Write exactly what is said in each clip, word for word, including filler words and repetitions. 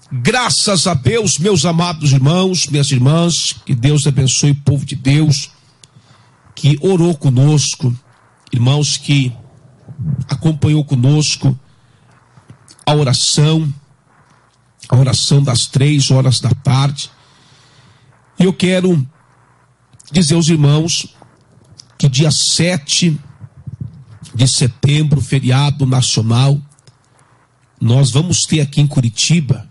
Graças a Deus, meus amados irmãos, minhas irmãs, que Deus abençoe o povo de Deus que orou conosco, irmãos que acompanhou conosco a oração, a oração das três horas da tarde. E eu quero dizer aos irmãos que dia sete de setembro, feriado nacional, nós vamos ter aqui em Curitiba,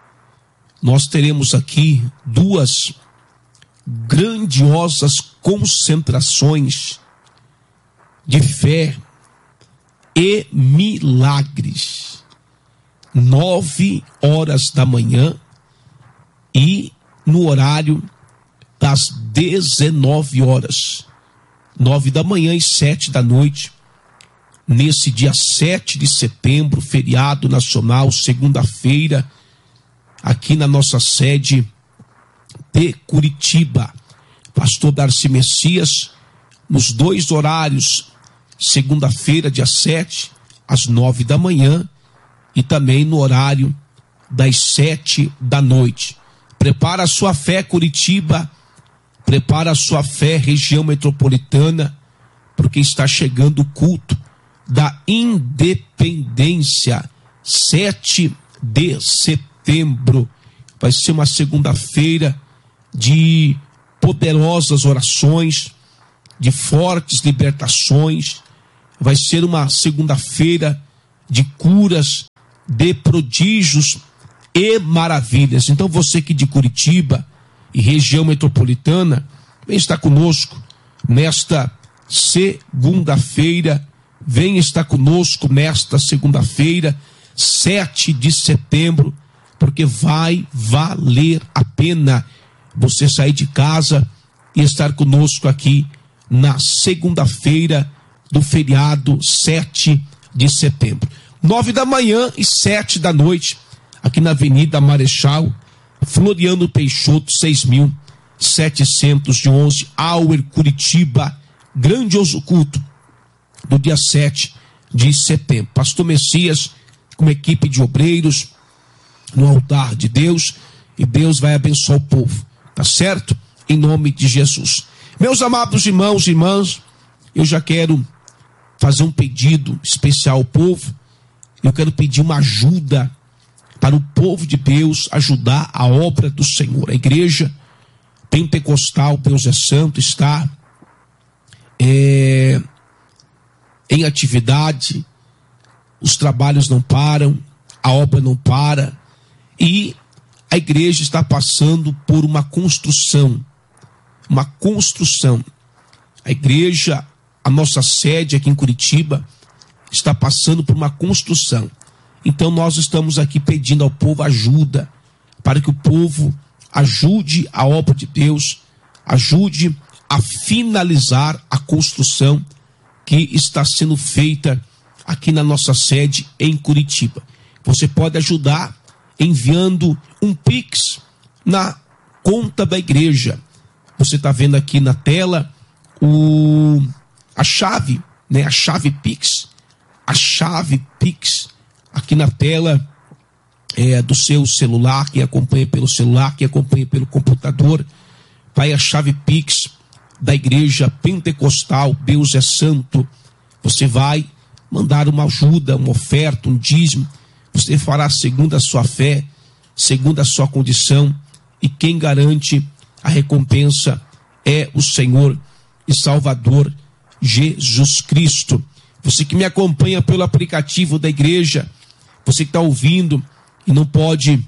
nós teremos aqui duas grandiosas concentrações de fé e milagres. Nove horas da manhã e no horário das dezenove horas. Nove da manhã e sete da noite. Nesse dia sete de setembro, feriado nacional, segunda-feira, aqui na nossa sede de Curitiba. Pastor Darcy Messias, nos dois horários, segunda-feira, dia sete, às nove da manhã, e também no horário das sete da noite. Prepara a sua fé, Curitiba, prepara a sua fé, região metropolitana, porque está chegando o culto da Independência, sete de setembro. Vai ser uma segunda-feira de poderosas orações, de fortes libertações. Vai ser uma segunda-feira de curas, de prodígios e maravilhas. Então você que de Curitiba e região metropolitana, vem estar conosco nesta segunda-feira. Vem estar conosco nesta segunda-feira, sete de setembro, porque vai valer a pena você sair de casa e estar conosco aqui na segunda-feira do feriado sete de setembro. Nove da manhã e sete da noite, aqui na Avenida Marechal Floriano Peixoto, seis mil setecentos e onze, Auer, Curitiba. Grandioso culto do dia sete de setembro. Pastor Messias, com uma equipe de obreiros, no altar de Deus, e Deus vai abençoar o povo, tá certo? Em nome de Jesus. Meus amados irmãos e irmãs, eu já quero fazer um pedido especial ao povo. Eu quero pedir uma ajuda para o povo de Deus ajudar a obra do Senhor. A igreja pentecostal Deus é Santo está é, em atividade, os trabalhos não param, a obra não para, e a igreja está passando por uma construção, uma construção. A igreja, a nossa sede aqui em Curitiba, está passando por uma construção. Então nós estamos aqui pedindo ao povo ajuda, para que o povo ajude a obra de Deus, ajude a finalizar a construção que está sendo feita aqui na nossa sede em Curitiba. Você pode ajudar enviando um Pix na conta da igreja. Você está vendo aqui na tela o, a chave, né? A chave Pix. A chave Pix aqui na tela é, do seu celular, quem acompanha pelo celular, quem acompanha pelo computador. Vai a chave Pix da igreja pentecostal Deus é Santo. Você vai mandar uma ajuda, uma oferta, um dízimo. Você fará segundo a sua fé, segundo a sua condição, e quem garante a recompensa é o Senhor e Salvador Jesus Cristo. Você que me acompanha pelo aplicativo da igreja, você que está ouvindo e não pode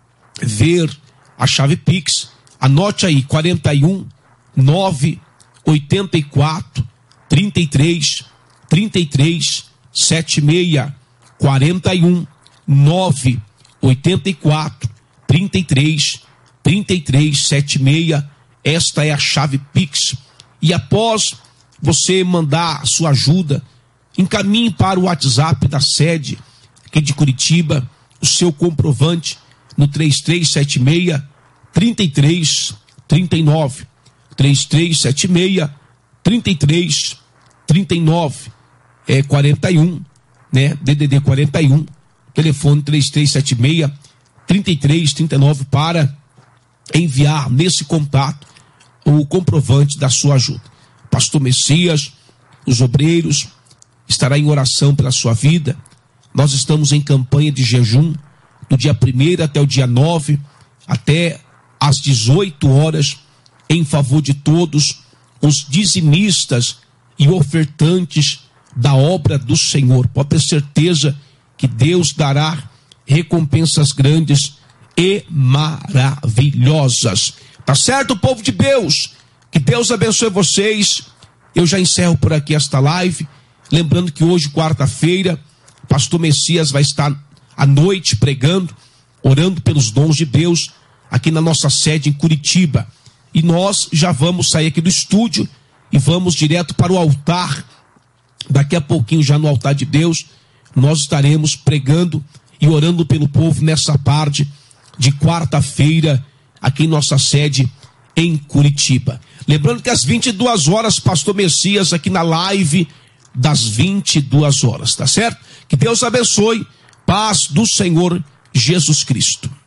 ver a chave Pix, anote aí, quarenta e um, nove, oitenta e quatro, trinta e três, trinta e três, setenta e seis, quarenta e um, nove, oitenta e quatro, trinta e três, trinta e três, setenta e seis. Esta é a chave Pix. E após você mandar a sua ajuda, encaminhe para o WhatsApp da sede aqui de Curitiba o seu comprovante no três três sete seis, três três três nove. três três sete seis, três três três nove. É quarenta e um, né? D D D quarenta e um, telefone três três sete seis, trinta e três, trinta e nove para enviar nesse contato o comprovante da sua ajuda. Pastor Messias, os obreiros, estará em oração pela sua vida. Nós estamos em campanha de jejum do dia primeiro até o dia nove, até às dezoito horas, em favor de todos os dizimistas e ofertantes da obra do Senhor. Pode ter certeza que Deus dará recompensas grandes e maravilhosas. Tá certo, povo de Deus? Que Deus abençoe vocês. Eu já encerro por aqui esta live. Lembrando que hoje, quarta-feira, pastor Messias vai estar à noite pregando, orando pelos dons de Deus, aqui na nossa sede em Curitiba. E nós já vamos sair aqui do estúdio e vamos direto para o altar. Daqui a pouquinho, já no altar de Deus, nós estaremos pregando e orando pelo povo nessa tarde de quarta-feira, aqui em nossa sede em Curitiba. Lembrando que às vinte e duas horas, pastor Messias aqui na live das vinte e duas horas, tá certo? Que Deus abençoe. Paz do Senhor Jesus Cristo.